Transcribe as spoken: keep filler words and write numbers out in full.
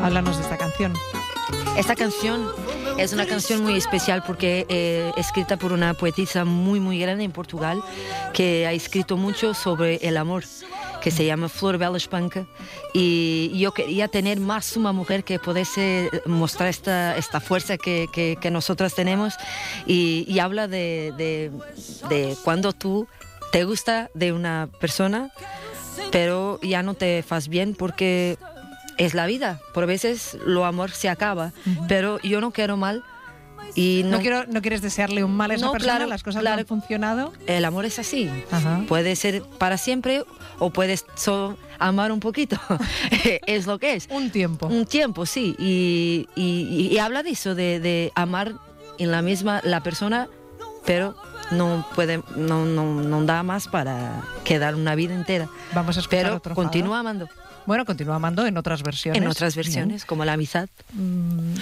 Háblanos de esta canción. Esta canción es una canción muy especial porque eh, escrita por una poetisa muy muy grande en Portugal que ha escrito mucho sobre el amor, que se llama Flor Bela Espanca, y yo quería tener más una mujer que pudiese mostrar esta, esta fuerza que, que, que nosotras tenemos, y, y habla de, de, de cuando tú te gusta de una persona pero ya no te faz bien porque es la vida, por veces lo amor se acaba, uh-huh. pero yo no quiero mal. Y no, no, quiero, no quieres desearle un mal a esa no, persona, claro, las cosas claro, no han funcionado. El amor es así, Ajá. puede ser para siempre o puedes solo amar un poquito, es lo que es. Un tiempo. Un tiempo, sí, y, y, y habla de eso, de, de amar en la misma la persona, pero no puede, no, no, no da más para quedar una vida entera. Vamos a escuchar pero otro continúa fado. amando. Bueno, continúa amando en otras versiones. En otras versiones, bien. Como la amistad. Mm.